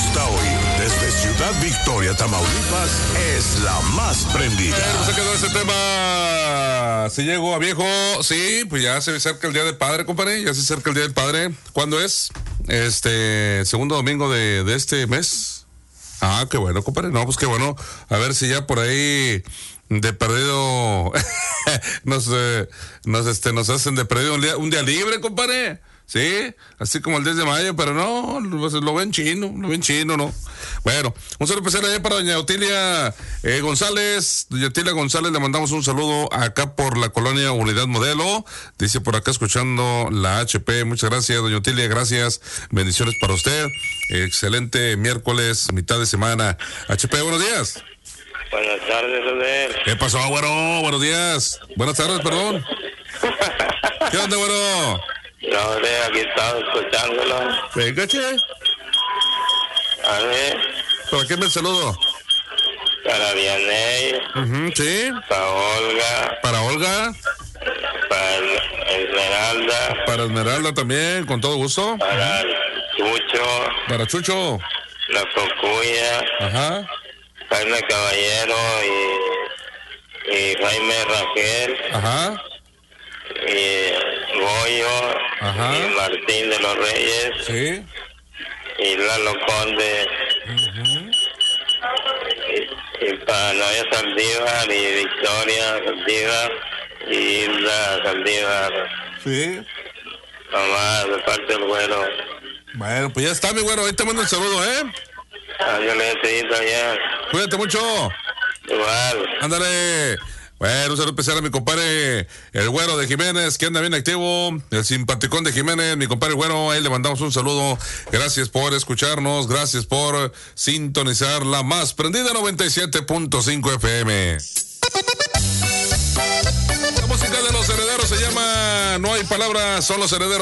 gusta oír desde Ciudad Victoria, Tamaulipas, es la más prendida. Se quedó ese tema. Si llego a viejo, sí, pues ya se acerca el Día del Padre, compadre. Ya se acerca el Día del Padre. ¿Cuándo es? Segundo domingo de este mes. Ah, qué bueno, compadre. No, pues qué bueno. A ver si ya por ahí de perdido nos hacen de perdido un día libre, compadre. Sí, así como el 10 de mayo, pero no, lo ven chino, ¿no? Bueno, un saludo especial allá para doña Otilia González. Doña Otilia González, le mandamos un saludo acá por la colonia Unidad Modelo. Dice por acá escuchando la HP. Muchas gracias, doña Otilia, gracias. Bendiciones para usted. Excelente miércoles, mitad de semana. HP, buenos días. Buenas tardes, Rodel. ¿Qué pasó, güero? Buenos días. Buenas tardes, perdón. ¿Qué onda, güero? No, aquí estaba escuchándolo. Venga, che. A ver. ¿Para qué me saludo? Para Vianey. Sí. Para Olga. Para Olga. Para Esmeralda. Para Esmeralda también, con todo gusto. Para Chucho. Para Chucho. La Cocuya. Ajá. Jaime Caballero y Jaime Rangel. Ajá. Y Goyo. Ajá. Y Martín de los Reyes. Sí. Y Lalo Conde. Y para Novia Saldívar y Victoria Saldívar y Hilda Saldívar. Sí. Mamá, de parte del güero. Bueno, pues ya está, mi güero. Ahí te mando el saludo, ¿eh? Yo le necesito ya. Cuídate mucho. Igual. Ándale. Bueno, un saludo especial a mi compadre, el güero de Jiménez, que anda bien activo, el simpaticón de Jiménez, mi compadre güero, a él le mandamos un saludo. Gracias por escucharnos, gracias por sintonizar la más prendida 97.5 FM. La música de los herederos se llama No hay palabras, son los herederos.